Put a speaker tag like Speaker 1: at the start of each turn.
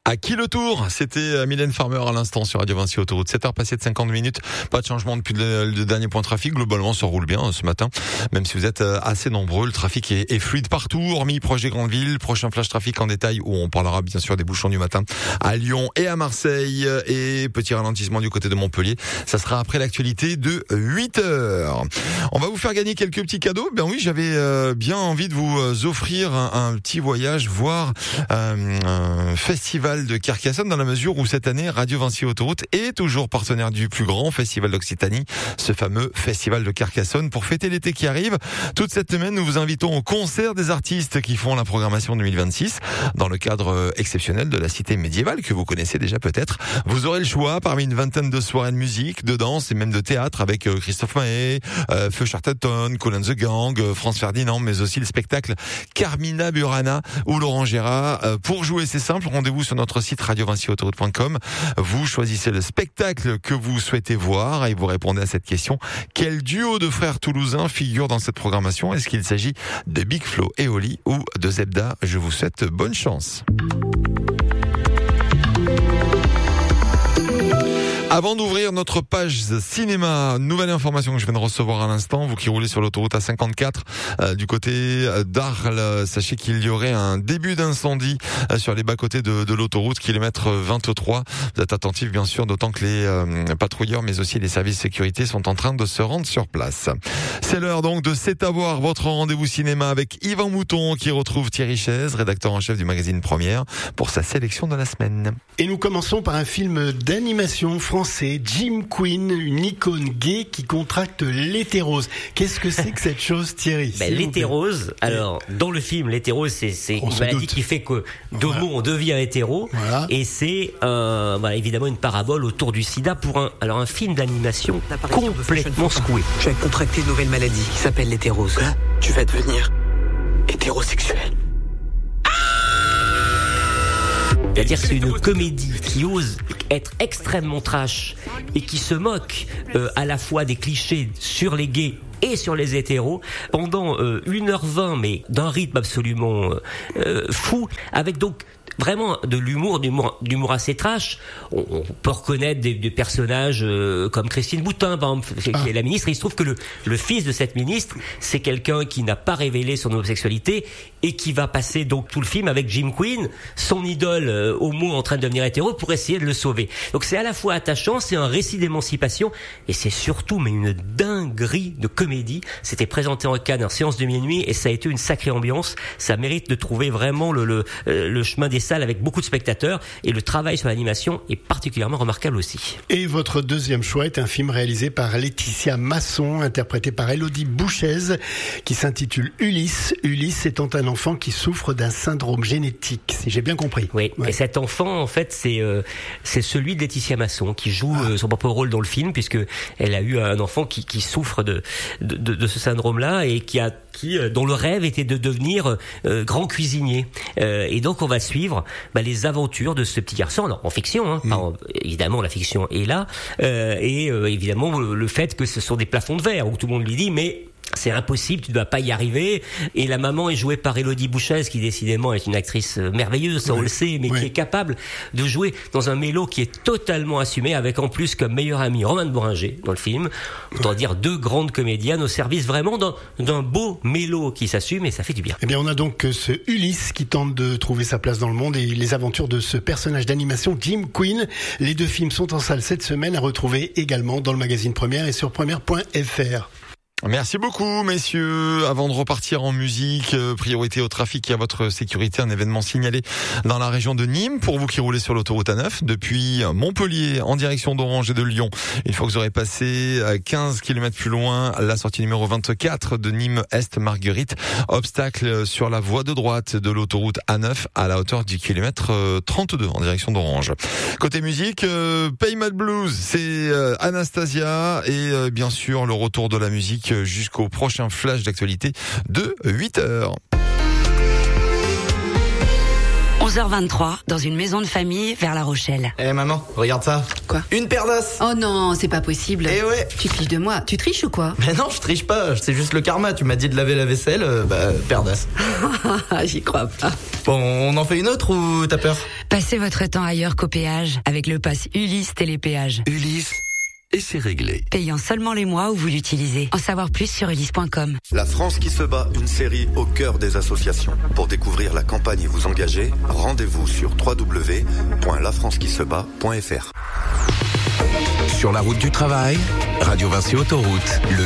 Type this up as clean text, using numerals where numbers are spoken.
Speaker 1: À qui le tour? C'était Mylène Farmer à l'instant sur Radio Vinci Autoroute. 7h passées de 50 minutes. Pas de changement depuis le dernier point de trafic. Globalement, ça roule bien ce matin. Même si vous êtes assez nombreux, le trafic est fluide partout, hormis projet Grande Ville. Prochain flash trafic en détail où on parlera bien sûr des bouchons du matin à Lyon et à Marseille. Et petit ralentissement du côté de Montpellier. Ça sera après l'actualité de 8h. On va vous faire gagner quelques petits cadeaux. Ben oui, j'avais bien envie de vous offrir un petit voyage, voir un festival de Carcassonne, dans la mesure où cette année Radio Vinci Autoroute est toujours partenaire du plus grand festival d'Occitanie, ce fameux festival de Carcassonne. Pour fêter l'été qui arrive, toute cette semaine nous vous invitons au concert des artistes qui font la programmation 2026 dans le cadre exceptionnel de la cité médiévale que vous connaissez déjà peut-être. Vous aurez le choix parmi une vingtaine de soirées de musique, de danse et même de théâtre avec Christophe Maé, Feu Charlton, Kool and the Gang, France Ferdinand, mais aussi le spectacle Carmina Burana ou Laurent Gérard. Pour jouer, c'est simple, rendez-vous sur notre site radiovinciautoroute.com. Vous choisissez le spectacle que vous souhaitez voir et vous répondez à cette question. Quel duo de frères toulousains figure dans cette programmation? Est-ce qu'il s'agit de Big Flo et Oli ou de Zebda? Je vous souhaite bonne chance. Avant d'ouvrir notre page cinéma, nouvelle information que je viens de recevoir à l'instant, vous qui roulez sur l'autoroute A54 du côté d'Arles, sachez qu'il y aurait un début d'incendie sur les bas-côtés de l'autoroute, kilomètre 23. Vous êtes attentifs bien sûr, d'autant que les patrouilleurs mais aussi les services de sécurité sont en train de se rendre sur place. C'est l'heure donc de C'est à voir, votre rendez-vous cinéma avec Yvan Mouton qui retrouve Thierry Chaise, rédacteur en chef du magazine Première, pour sa sélection de la semaine.
Speaker 2: Et nous commençons par un film d'animation français, Jim Queen, une icône gay qui contracte l'éthérose. Qu'est-ce que c'est que cette chose, Thierry?
Speaker 3: L'éthérose, alors dans le film, l'éthérose c'est une maladie qui fait que d'homo on devient hétéro, et c'est évidemment une parabole autour du sida pour un film d'animation complètement secoué.
Speaker 4: Je vais contracter une nouvelle maladie qui s'appelle l'éthérose. Quoi? Tu vas devenir hétérosexuel.
Speaker 3: C'est-à-dire que c'est une comédie qui ose être extrêmement trash et qui se moque à la fois des clichés sur les gays et sur les hétéros pendant 1h20, mais d'un rythme absolument fou, avec donc vraiment de l'humour assez trash. On peut reconnaître des personnages comme Christine Boutin, par exemple, qui est la ministre. Et il se trouve que le fils de cette ministre, c'est quelqu'un qui n'a pas révélé son homosexualité et qui va passer donc tout le film avec Jim Queen, son idole homo en train de devenir hétéro, pour essayer de le sauver. Donc c'est à la fois attachant, c'est un récit d'émancipation et c'est surtout une dinguerie de comédie. C'était présenté en Cannes en séance de minuit et ça a été une sacrée ambiance. Ça mérite de trouver vraiment le chemin des salles avec beaucoup de spectateurs, et le travail sur l'animation est particulièrement remarquable aussi.
Speaker 2: Et votre deuxième choix est un film réalisé par Laetitia Masson, interprété par Élodie Bouchez, qui s'intitule Ulysse. Ulysse étant un enfant qui souffre d'un syndrome génétique, si j'ai bien compris.
Speaker 3: Oui, et cet enfant, en fait, c'est celui de Laetitia Masson, qui joue son propre rôle dans le film, puisque elle a eu un enfant qui souffre de ce syndrome-là, et dont le rêve était de devenir grand cuisinier. Et donc on va suivre les aventures de ce petit garçon, en fiction, Alors, évidemment la fiction est là, et évidemment le fait que ce sont des plafonds de verre où tout le monde lui dit mais c'est impossible, tu ne dois pas y arriver. Et la maman est jouée par Élodie Bouchez, qui décidément est une actrice merveilleuse, ça on le sait, mais qui est capable de jouer dans un mélo qui est totalement assumé, avec en plus comme meilleur ami Romain de Boringer dans le film. Autant dire deux grandes comédiennes au service vraiment d'un beau mélo qui s'assume, et ça fait du bien.
Speaker 2: Eh bien, on a donc ce Ulysse qui tente de trouver sa place dans le monde et les aventures de ce personnage d'animation, Jim Queen. Les deux films sont en salle cette semaine, à retrouver également dans le magazine Première et sur première.fr.
Speaker 1: Merci beaucoup, messieurs. Avant de repartir en musique, priorité au trafic et à votre sécurité, un événement signalé dans la région de Nîmes pour vous qui roulez sur l'autoroute A9 depuis Montpellier en direction d'Orange et de Lyon. Une fois que vous aurez passé 15 km plus loin, la sortie numéro 24 de Nîmes-Est Marguerite, obstacle sur la voie de droite de l'autoroute A9 à la hauteur du kilomètre 32 en direction d'Orange. Côté musique, Pay Mad Blues, c'est Anastasia et bien sûr le retour de la musique jusqu'au prochain flash d'actualité de 8h.
Speaker 5: 11h23, dans une maison de famille vers La Rochelle.
Speaker 6: Eh maman, regarde ça.
Speaker 5: Quoi?
Speaker 6: Une paire d'os.
Speaker 5: Oh non, c'est pas possible.
Speaker 6: Eh ouais.
Speaker 5: Tu te fiches de moi. Tu triches ou quoi?
Speaker 6: Mais non, je triche pas, c'est juste le karma. Tu m'as dit de laver la vaisselle, paire d'os.
Speaker 5: J'y crois pas.
Speaker 6: Bon, on en fait une autre ou t'as peur?
Speaker 5: Passez votre temps ailleurs qu'au péage avec le pass Ulysse Télépéage.
Speaker 7: Ulysse, et c'est réglé.
Speaker 5: Payant seulement les mois où vous l'utilisez. En savoir plus sur ulysse.com.
Speaker 8: La France qui se bat, une série au cœur des associations. Pour découvrir la campagne et vous engager, rendez-vous sur www.lafrancequisebat.fr.
Speaker 7: Sur la route du travail, Radio Vinci Autoroute, le